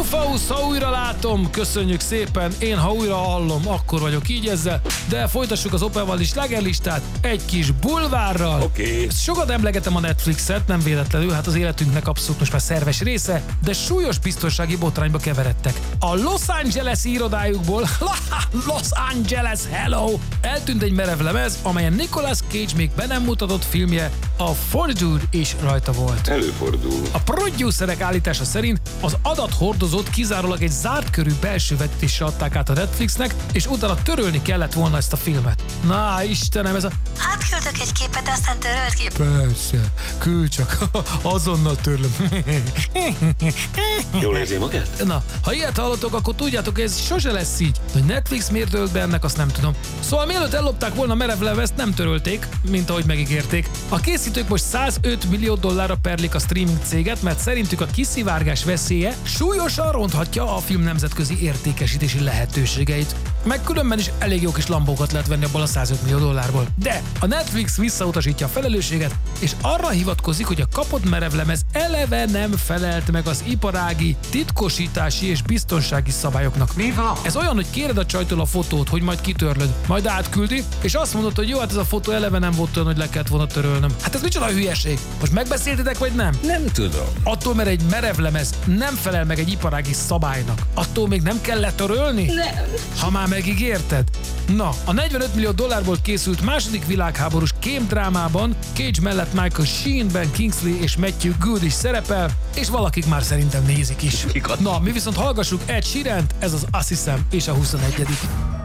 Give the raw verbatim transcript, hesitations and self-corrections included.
Morpheus, ha újra látom, köszönjük szépen, én ha újra hallom, akkor vagyok így ezzel, de folytassuk az Opelval is slágerlistát egy kis bulvárral. Oké. Okay. Sokat emlegetem a Netflixet, nem véletlenül, hát az életünknek abszolút most már szerves része, de súlyos biztonsági botrányba keveredtek. A Los Angeles irodájukból, Los Angeles, hello, eltűnt egy merev lemez, amelyen Nicolas Cage még be nem mutatott filmje, a Fortitude is rajta volt. Előfordul. A producerek állítása szerint az adathordozót kizárólag egy zárt körű belső vetítésre adták át a Netflixnek, és utána törölni kellett volna ezt a filmet. Na, Istenem, ez a... Hát küldök egy képet, de aztán törölt ki. Persze, küld csak, azonnal törlöm. Jól érzi magát? Na, ha ilyet hallottok, akkor tudjátok, hogy ez sose lesz így. Hogy Netflix miért tölt be ennek, azt nem tudom. Szóval mielőtt ellopták volna merev lemezt, nem törölték, mint ahogy megígérték. A készítők most százöt millió dollárra perlik a streaming céget, mert szerintük a kiszivárgás veszélye súlyosan ronthatja a film nemzetközi értékesítési lehetőségeit. Meg különben is elég jó kis lambókat lehet venni abból a százöt millió dollárból. De a Netflix visszautasítja a felelősséget, és arra hivatkozik, hogy a kapott merevlemez eleve nem felelt meg az iparági, titkosítási és biztonsági szabályoknak. Mi van? Ez olyan, hogy kéred a csajtól a fotót, hogy majd kitörlöd, majd átküldi, és azt mondod, hogy jó, hát ez a fotó eleve nem volt olyan, hogy le kellett volna törölnöm. Hát ez micsoda hülyeség? Most megbeszéltetek, vagy nem? Nem tudom. Attól, mert egy merevlemez nem felel meg egy iparági szabálynak, attól még nem kell letörölni? Nem. Ha már megígérted? Na, a negyvenöt millió dollárból készült második világháborús kémdrámában Cage mellett Michael Sheen, Ben Kingsley és Matthew Good is szerepel, és valakik már szerintem nézik is. Na, mi viszont hallgassuk Ed Sheerant, ez az Azt hiszem és a huszonegyedik